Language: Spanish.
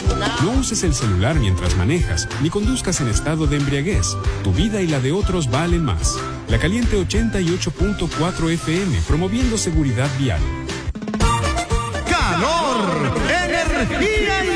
No uses el celular mientras manejas, ni conduzcas en estado de embriaguez. Tu vida y la de otros valen más. La Caliente 88.4 FM, promoviendo seguridad vial. Calor, energía y